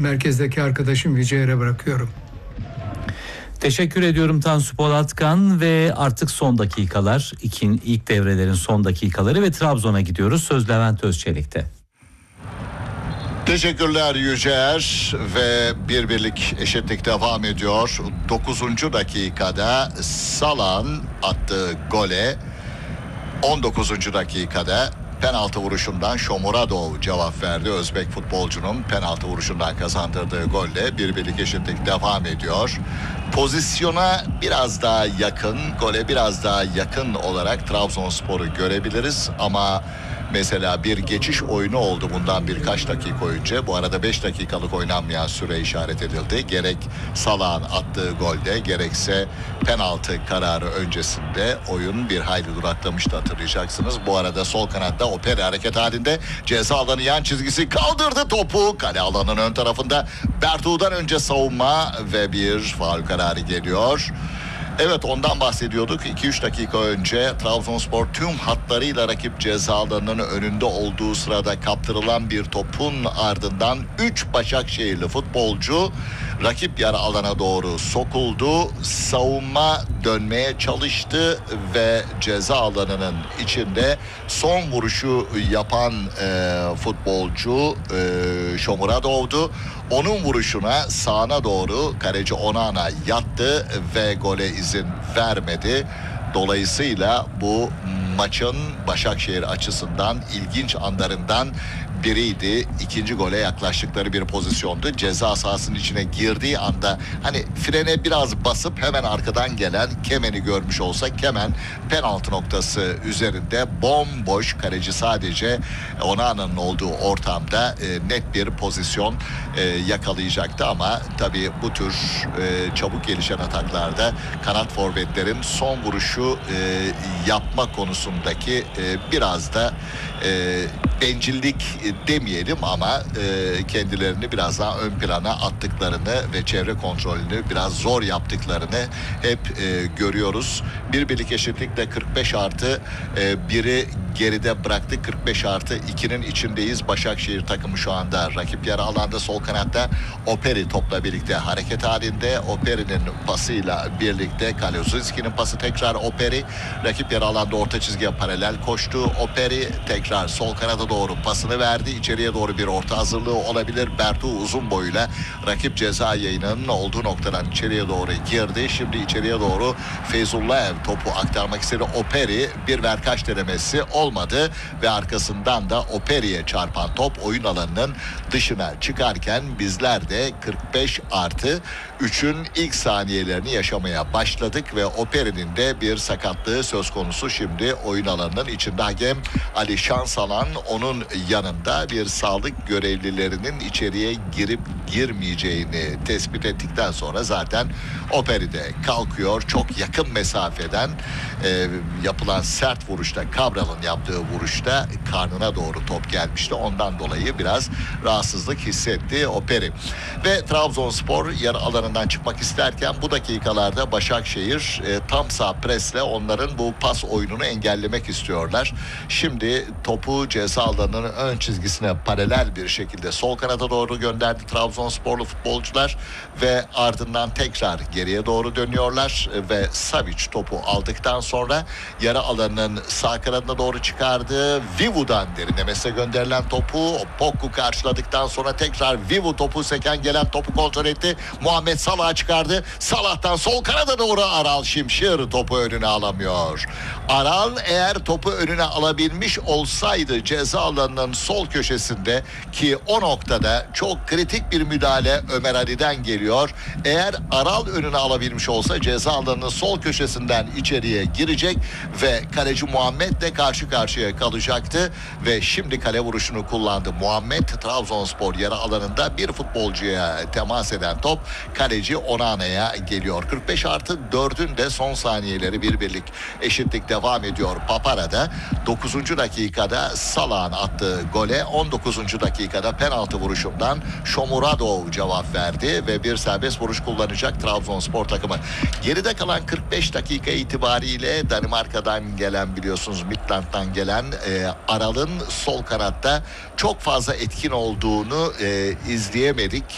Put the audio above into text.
merkezdeki arkadaşım Yüceğer'e bırakıyorum. Teşekkür ediyorum Tansu Polatkan ve artık son dakikalar, ilk devrelerin son dakikaları ve Trabzon'a gidiyoruz. Söz Levent Özçelik'te. Teşekkürler Yüceğer ve birlik eşitlik devam ediyor. 9. dakikada Salah'ın attığı gole 19. dakikada penaltı vuruşundan Shomurodov cevap verdi. Özbek futbolcunun penaltı vuruşundan kazandırdığı golle birlik eşitlik devam ediyor. Pozisyona biraz daha yakın, gole biraz daha yakın olarak Trabzonspor'u görebiliriz ama mesela bir geçiş oyunu oldu bundan birkaç dakika önce. Bu arada 5 dakikalık oynanmayan süre işaret edildi. Gerek Salah'ın attığı golde gerekse penaltı kararı öncesinde oyun bir hayli duraklamıştı, hatırlayacaksınız. Bu arada sol kanatta Operi hareket halinde, ceza alanı yan çizgisi, kaldırdı topu. Kale alanının ön tarafında Bertu'dan önce savunma ve bir faul kararı geliyor. Evet, ondan bahsediyorduk. 2-3 dakika önce Trabzonspor tüm hatlarıyla rakip ceza alanının önünde olduğu sırada kaptırılan bir topun ardından 3 Başakşehirli futbolcu rakip yarı alana doğru sokuldu. Savunma dönmeye çalıştı ve ceza alanının içinde son vuruşu yapan futbolcu Shomurodov'du. Onun vuruşuna sağına doğru kaleci Onana yattı ve gole izin vermedi. Dolayısıyla bu maçın Başakşehir açısından ilginç anlarından biriydi. İkinci gole yaklaştıkları bir pozisyondu. Ceza sahasının içine girdiği anda hani frene biraz basıp hemen arkadan gelen Kemen'i görmüş olsa Kemen penaltı noktası üzerinde bomboş, kaleci sadece Onana'nın olduğu ortamda net bir pozisyon yakalayacaktı ama tabii bu tür çabuk gelişen ataklarda kanat forvetlerin son vuruşu yapma konusundaki biraz da bencillik demeyelim ama kendilerini biraz daha ön plana attıklarını ve çevre kontrolünü biraz zor yaptıklarını hep görüyoruz. Birlik eşitlikle 45+1'i geride bıraktık. 45+2'nin içindeyiz. Başakşehir takımı şu anda rakip yarı alanda sol kanatta Operi topla birlikte hareket halinde. Operi'nin pasıyla birlikte Kaliozinski'nin pası, tekrar Operi rakip yarı alanda orta çizgiye paralel koştu. Operi tekrar sol kanada doğru pasını verdi. İçeriye doğru bir orta hazırlığı olabilir. Bertu uzun boyuyla rakip ceza yayınının olduğu noktadan içeriye doğru girdi. Şimdi içeriye doğru Feyzullayev topu aktarmak istedi. Operi bir verkaç denemesi olmadı ve arkasından da Operi'ye çarpan top oyun alanının dışına çıkarken bizler de 45+3'ün ilk saniyelerini yaşamaya başladık ve Operi'nin de bir sakatlığı söz konusu. Şimdi oyun alanının içinde hakem Ali Şansalan onun yanında bir sağlık görevlilerinin içeriye girip girmeyeceğini tespit ettikten sonra zaten Operi de kalkıyor. Çok yakın mesafeden yapılan sert vuruşta, Cabral'ın yaptığı vuruşta karnına doğru top gelmişti. Ondan dolayı biraz rahatsızlık hissetti Operi. Ve Trabzonspor yarı alanından çıkmak isterken bu dakikalarda Başakşehir tam sağ presle onların bu pas oyununu engellemek istiyorlar. Şimdi topu ceza alanının ön çizgisine paralel bir şekilde sol kanada doğru gönderdi Trabzonsporlu futbolcular ve ardından tekrar geriye doğru dönüyorlar ve Savic topu aldıktan sonra yarı alanının sağ kanadına doğru çıkardı. Vivu'dan derinlemesine gönderilen topu Pokku karşıladıktan sonra tekrar Vivu topu seken gelen topu kontrol etti. Muhammed Salah'a çıkardı. Salah'tan sol kanada doğru Aral Şimşir topu önüne alamıyor. Aral eğer topu önüne alabilmiş olsaydı ceza alanının sol köşesinde, ki o noktada çok kritik bir müdahale Ömer Ali'den geliyor. Eğer Aral önüne alabilmiş olsa ceza alanının sol köşesinden içeriye girecek ve kaleci Muhammed de karşı karşıya kalacaktı ve şimdi kale vuruşunu kullandı. Muhammed, Trabzonspor yarı alanında bir futbolcuya temas eden top kaleci Onana'ya geliyor. 45+4'ün de son saniyeleri birlik eşitlik devam ediyor. Papara'da 9. dakikada Salah'ın attığı gole 19. dakikada penaltı vuruşundan Shomurodov cevap verdi ve bir serbest vuruş kullanacak Trabzonspor takımı. Geride kalan 45 dakika itibariyle Danimarka'dan gelen, biliyorsunuz Midtjylland'dan gelen Aral'ın sol kanatta çok fazla etkin olduğunu izleyemedik.